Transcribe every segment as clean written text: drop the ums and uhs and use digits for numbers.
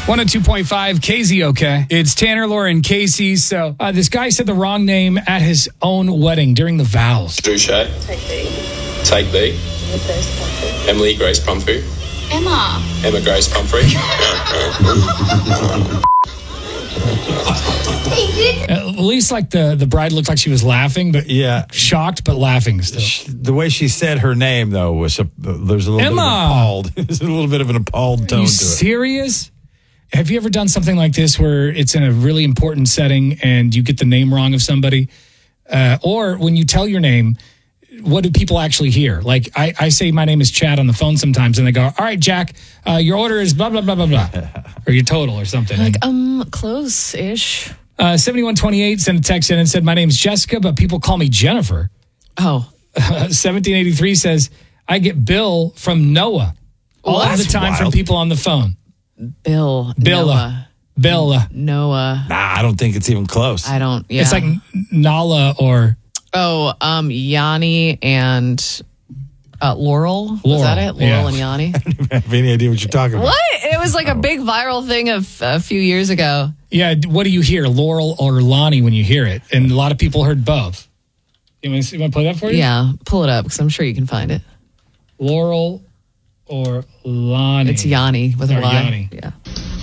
102.5 KZOK. It's Tanner, Laura, and Casey. So this guy said the wrong name at his own wedding during the vows. Drew Shea. Take B. Emily Grace Pumphrey. Emma Grace Pumphrey. At least like the bride looked like she was laughing, but shocked but laughing still. The way she said her name though was there's a little bit of appalled. There's a little bit of an appalled tone to it. Are you serious? Have you ever done something like this where it's in a really important setting and you get the name wrong of somebody? Or when you tell your name, what do people actually hear? Like I say my name is Chad on the phone sometimes and they go, all right, Jack, your order is blah, blah, blah, blah, blah. Or your total or something. Like, close-ish. 7128 sent a text in and said, my name's Jessica, but people call me Jennifer. Oh. 1783 says, I get Bill from Noah all the time from people on the phone. Bill. Noah. Noah. Nah, I don't think it's even close. I don't, yeah. It's like Nala or... Oh, Yanni and Laurel. Was that it? Laurel and Yanni? I don't even have any idea what you're talking about. What? It was like a big viral thing of a few years ago. Yeah, what do you hear, Laurel or Lonnie, when you hear it? And a lot of people heard both. You want to play that for you? Yeah, pull it up because I'm sure you can find it. Laurel or Lonnie? It's Yanni with a Y. Yanni. Yeah.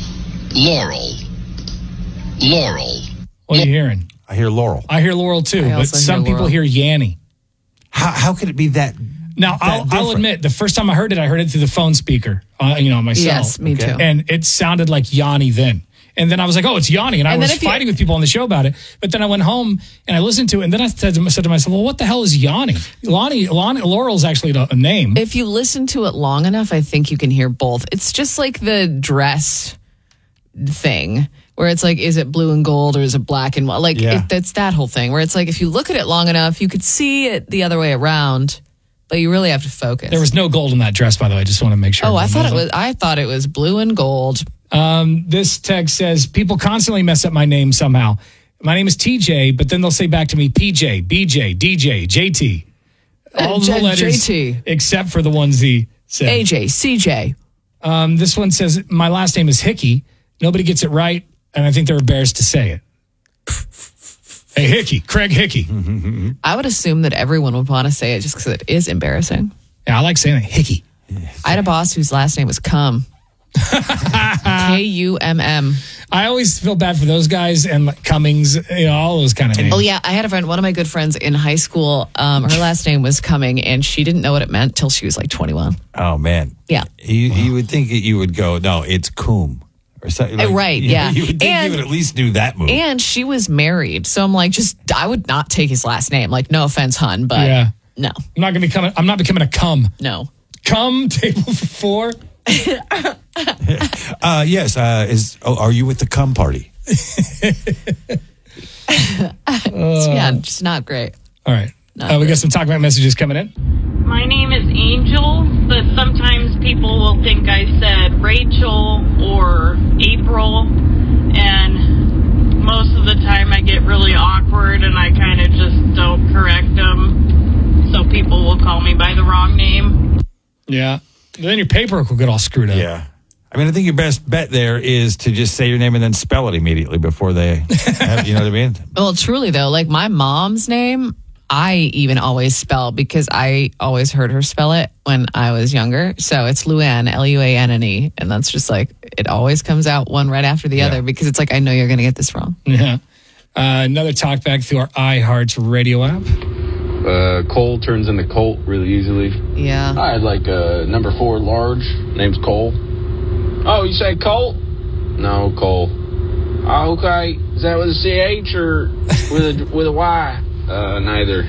Laurel. What are you hearing? I hear Laurel. I hear Laurel too, but some people hear Yanni. How could it be that? Now, I'll admit, the first time I heard it through the phone speaker, on my cell. Yes, me too. And it sounded like Yanni then. And then I was like, oh, it's Yanni. And I was fighting with people on the show about it. But then I went home and I listened to it. And then I said to myself, well, what the hell is Yanni? Laurel's actually a name. If you listen to it long enough, I think you can hear both. It's just like the dress thing where it's like, is it blue and gold or is it black and white? Like, it's that whole thing where it's like, if you look at it long enough, you could see it the other way around. But you really have to focus. There was no gold in that dress, by the way. I just want to make sure. Oh, I thought it was blue and gold. This text says, people constantly mess up my name somehow. My name is TJ, but then they'll say back to me, PJ, BJ, DJ, JT. All the letters JT. Except for the ones he said. AJ, CJ. This one says, my last name is Hickey. Nobody gets it right, and I think they're embarrassed to say it. Hey, Hickey, Craig Hickey. I would assume that everyone would want to say it just because it is embarrassing. Yeah, I like saying it, Hickey. I had a boss whose last name was Cum. Kumm. I always feel bad for those guys and like Cummings, all those kind of names. Oh, yeah. I had a friend, one of my good friends in high school. Her last name was Cumming, and she didn't know what it meant till she was like 21. Oh, man. Yeah. You would think that you would go, no, it's Coom. Or something like, right, yeah. You would think you would at least do that move. And she was married. So I'm like, I would not take his last name. Like, no offense, hun, but no. I'm not becoming a cum. No. Cum, table for four? Yes. Are you with the cum party? Yeah, just not great. All right. We got some talkback messages coming in. My name is Angel, but sometimes people will think I said Rachel or April, and most of the time I get really awkward and I kind of just don't correct them, so people will call me by the wrong name. Yeah. Then your paperwork will get all screwed up. Yeah. I mean, I think your best bet there is to just say your name and then spell it immediately before they have, you know what I mean? Well, truly, though, like my mom's name, I even always spell because I always heard her spell it when I was younger. So it's Luanne, Luanne, and that's just like, it always comes out one right after the other because it's like, I know you're going to get this wrong. Yeah. Another talkback through our iHeart radio app. Cole turns into Colt really easily. Yeah. I had like number 4 large. Name's Cole. Oh, you say Colt? No, Cole. Oh, okay. Is that with a CH or with a Y? Neither.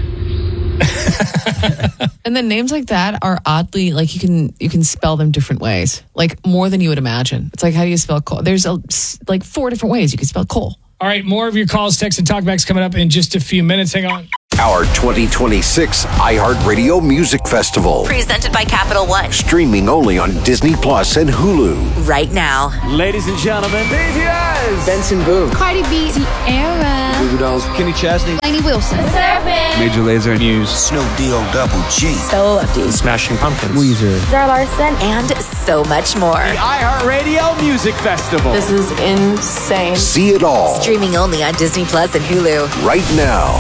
And then names like that are oddly, like you can spell them different ways, like more than you would imagine. It's like, how do you spell Cole? There's like 4 different ways you can spell Cole. All right, more of your calls, texts, and talkbacks coming up in just a few minutes. Hang on. our 2026 iHeartRadio Music Festival. Presented by Capital One. Streaming only on Disney Plus and Hulu. Right now. Ladies and gentlemen, BTS, Benson Boone, Cardi B, Tierra, Goo Goo Dolls, Kenny Chesney, Lainey Wilson, Major Lazer, Muse, Snoop Dogg Double G, Stella Lefty, Smashing Pumpkins, Weezer, Zara Larson, and so much more. The iHeartRadio Music Festival. This is insane. See it all. Streaming only on Disney Plus and Hulu. Right now.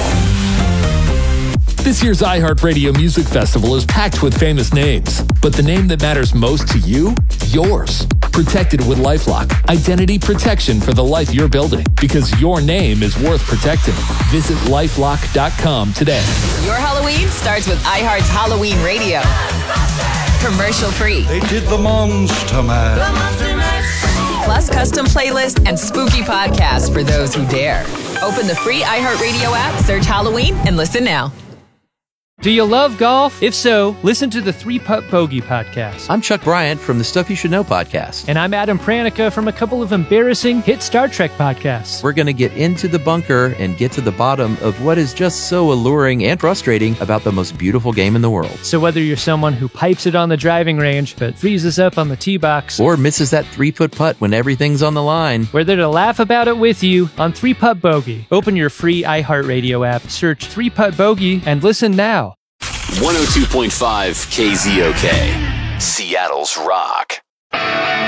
This year's iHeartRadio Music Festival is packed with famous names, but the name that matters most to you? Yours. Protected with LifeLock. Identity protection for the life you're building, because your name is worth protecting. Visit LifeLock.com today. Your Halloween starts with iHeart's Halloween Radio. Commercial free. They did the Monster Mash. Plus custom playlist and spooky podcasts for those who dare. Open the free iHeartRadio app, search Halloween, and listen now. Do you love golf? If so, listen to the 3-Putt Bogey podcast. I'm Chuck Bryant from the Stuff You Should Know podcast. And I'm Adam Pranica from a couple of embarrassing hit Star Trek podcasts. We're going to get into the bunker and get to the bottom of what is just so alluring and frustrating about the most beautiful game in the world. So whether you're someone who pipes it on the driving range but freezes up on the tee box, or misses that 3-foot putt when everything's on the line, we're there to laugh about it with you on 3-Putt Bogey. Open your free iHeartRadio app, search 3-Putt Bogey, and listen now. 102.5 KZOK, Seattle's Rock.